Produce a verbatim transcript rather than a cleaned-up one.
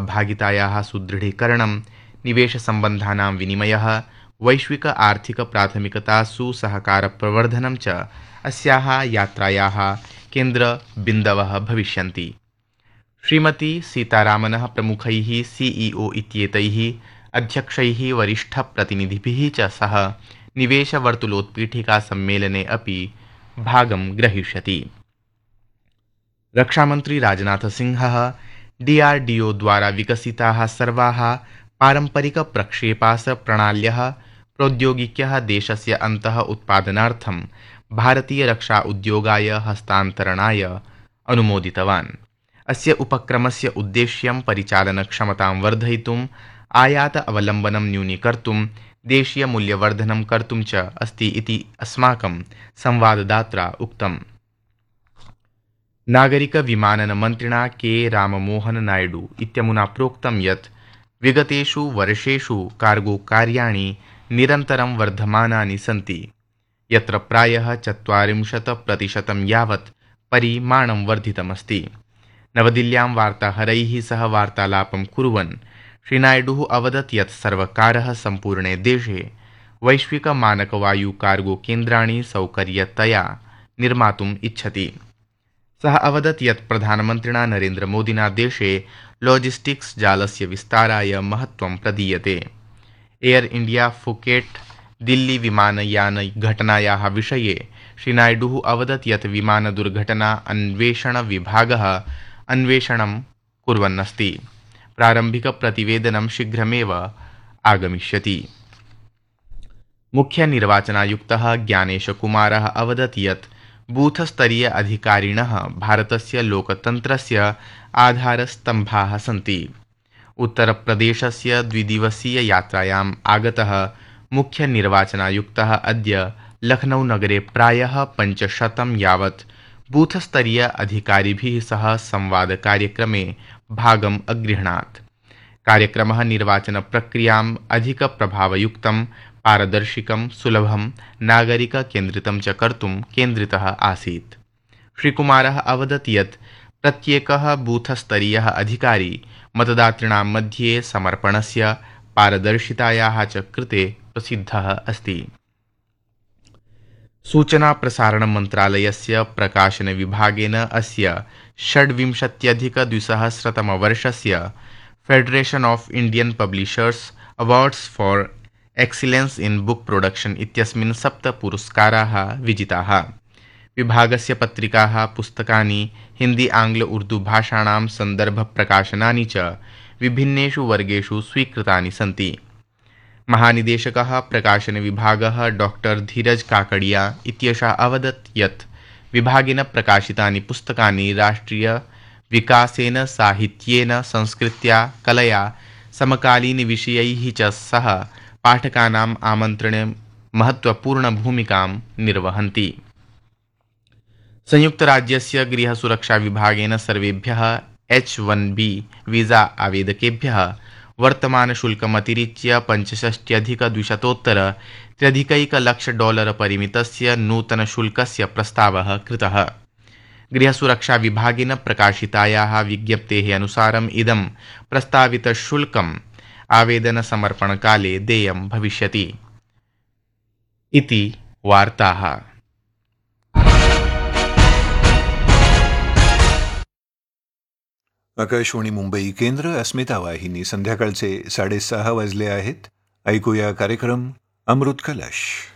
सहभागितायाः सुदृढीकरणं, निवेशसम्बन्धानां विनिमयः, वैश्विक आर्थिकप्राथमिकतासु सहकारप्रवर्धनं च अस्याः यात्रायाः केन्द्रबिन्दवः भविष्यन्ति। श्रीमती सीतारामनः प्रमुखैः सीईओ इत्येतैः अध्यक्षैः वरिष्ठप्रतिनिधिभिः च सह निवेशवर्तुलोत्पीठिका सम्मेलने अपि भागं ग्रहीष्यति। रक्षामन्त्री राजनाथसिंहः डीआरडीओ द्वारा विकसिताः सर्वाः पारम्परिकप्रक्षेपास्त्रप्रणाल्यः प्रौद्योगिक्यः देशस्य अन्तः उत्पादनार्थं भारतीयरक्षा उद्योगाय हस्तान्तरणाय अनुमोदितवान्। अस्य उपक्रमस्य उद्देश्यं परिचालनक्षमतां वर्धयितुम्, आयात अवलम्बनं न्यूनीकर्तुं, देशीयमूल्यवर्धनं कर्तुं च अस्ति इति अस्माकं संवाददात्रा उक्तम्। नागरिकविमाननमन्त्रिणा के राममोहन नायडू इत्यमुना प्रोक्तं यत् विगतेषु वर्षेषु कार्गो कार्याणि निरन्तरं वर्धमानानि सन्ति, यत्र प्रायः चत्वारिंशत् प्रतिशतं यावत् परिमाणं वर्धितमस्ति। नवदिल्ल्यां वार्ताहरैः सह वार्तालापं कुर्वन् श्रीनायडुः अवदत् यत् सर्वकारः सम्पूर्णे देशे वैश्विकमानकवायुकार्गो केन्द्राणि सौकर्यतया निर्मातुम् इच्छति। सः अवदत् यत् प्रधानमन्त्रिणा नरेन्द्रमोदिना देशे लॉजिस्टिक्स् जालस्य विस्ताराय महत्त्वं प्रदीयते। एयर इंडिया फुकेट् दिल्ली विमानयानघटनायाः विषये श्रीनायडुः अवदत् यत् विमानदुर्घटना अन्वेषणविभागः अन्वेषणं कुर्वन्नस्ति। प्रारम्भिकप्रतिवेदनं शीघ्रमेव आगमिष्यति। मुख्यनिर्वाचनायुक्तः ज्ञानेशकुमारः अवदत् यत् बूथस्तरीय अधिकारिणः भारतस्य लोकतन्त्रस्य आधारस्तम्भाः सन्ति। उत्तरप्रदेशस्य द्विदिवसीययात्रायाम् आगतः मुख्यनिर्वाचनायुक्तः अद्य लखनऊनगरे प्रायः पञ्चशतं यावत् बूथस्तरीय अधिकारिभिः सह संवादकार्यक्रमे भागम् अगृह्णात्। कार्यक्रमः निर्वाचनप्रक्रियाम् अधिकप्रभावयुक्तं, पारदर्शिकं, सुलभं, नागरिककेन्द्रितं च कर्तुं केन्द्रितः आसीत्। श्रीकुमारः अवदत् यत् प्रत्येकः बूथस्तरीयः अधिकारी मतदातॄणां मध्ये समर्पणस्य, पारदर्शितायाः च कृते प्रसिद्धः अस्ति। सूचनाप्रसारणमन्त्रालयस्य प्रकाशनविभागेन अस्य षड्विंशत्यधिकद्विसहस्रतमवर्षस्य federation of Indian publishers awards for excellence in book production इत्यस्मिन् सप्त पुरस्काराः विजिताः। विभागस्य पत्रिकाः, पुस्तकानि, हिंदी आंग्ल उर्दू भाषाणां सन्दर्भप्रकाशनानि च विभिन्नेषु वर्गेषु स्वीकृतानि सन्ति। महानिदेशकः प्रकाशनविभागः डॉक्टर धीरज काकडिया इत्येषः अवदत् यत् विभागेन प्रकाशितानि पुस्तकानि राष्ट्रियविकासेन, साहित्येन, संस्कृत्या, कलया, समकालीनविषयैः च सह पाठकानाम् आमन्त्रणे महत्त्वपूर्णभूमिकां निर्वहन्ति। संयुक्तराज्यस्य गृहसुरक्षाविभागेन सर्वेभ्यः H one B visa आवेदकेभ्यः वर्तमानशुल्कमतिरिच्य पञ्चषष्ट्यधिकद्विशतोत्तर त्र्यधिकैकलक्ष dollar परिमितस्य नूतनशुल्कस्य प्रस्तावः कृतः। गृहसुरक्षाविभागेन प्रकाशितायाः विज्ञप्तेः अनुसारम् इदं प्रस्तावितशुल्कम् आवेदनसमर्पणकाले देयं भविष्यति। इति वार्ताः। आकाशवाणी मुंबई केंद्र, अस्मिता वाहिनी. संध्याकाळचे साडेसहा वाजले आहेत. ऐकूया कार्यक्रम अमृत कलश.